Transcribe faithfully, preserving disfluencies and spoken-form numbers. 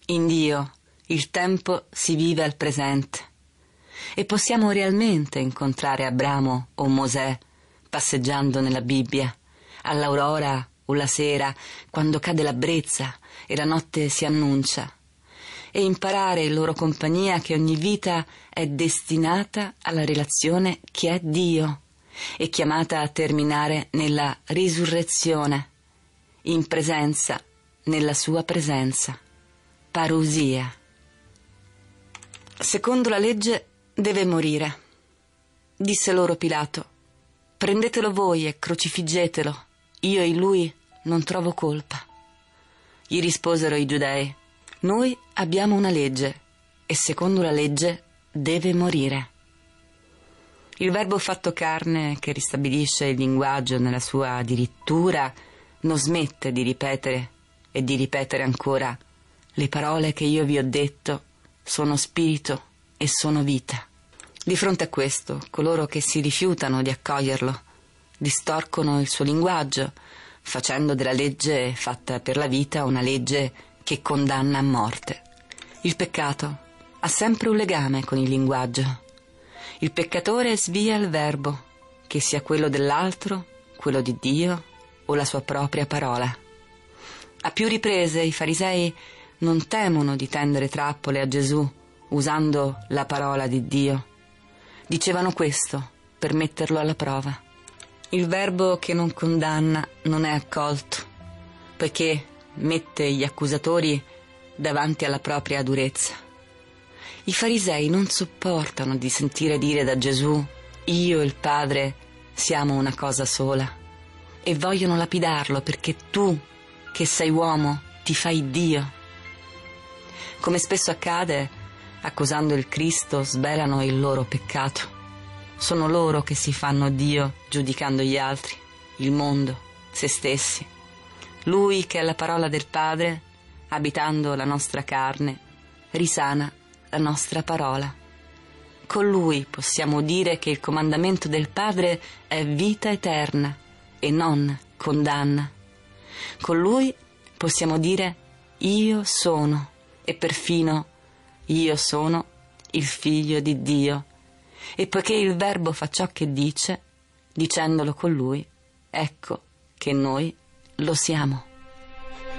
In Dio il tempo si vive al presente e possiamo realmente incontrare Abramo o Mosè passeggiando nella Bibbia, all'aurora o la sera, quando cade la brezza e la notte si annuncia, e imparare in loro compagnia che ogni vita è destinata alla relazione che è Dio e chiamata a terminare nella risurrezione, in presenza, nella sua presenza. Parousia. Secondo la legge deve morire. Disse loro Pilato: prendetelo voi e crocifiggetelo, io in lui non trovo colpa. Gli risposero i giudei: noi abbiamo una legge e secondo la legge deve morire. Il Verbo fatto carne, che ristabilisce il linguaggio nella sua dirittura, non smette di ripetere e di ripetere ancora: le parole che io vi ho detto sono spirito e sono vita. Di fronte a questo, coloro che si rifiutano di accoglierlo distorcono il suo linguaggio, facendo della legge fatta per la vita una legge che condanna a morte. Il peccato ha sempre un legame con il linguaggio. Il peccatore svia il verbo, che sia quello dell'altro, quello di Dio o la sua propria parola. A più riprese i farisei non temono di tendere trappole a Gesù usando la parola di Dio. Dicevano questo per metterlo alla prova. Il verbo che non condanna non è accolto, poiché mette gli accusatori davanti alla propria durezza. I farisei non sopportano di sentire dire da Gesù: io e il Padre siamo una cosa sola, e vogliono lapidarlo perché tu, che sei uomo, ti fai Dio. Come spesso accade, accusando il Cristo svelano il loro peccato. Sono loro che si fanno Dio giudicando gli altri, il mondo, se stessi. Lui, che è la parola del Padre, abitando la nostra carne, risana la nostra parola. Con Lui possiamo dire che il comandamento del Padre è vita eterna e non condanna. Con Lui possiamo dire: io sono, e perfino io sono il Figlio di Dio. E poiché il Verbo fa ciò che dice, dicendolo con Lui, ecco che noi lo siamo.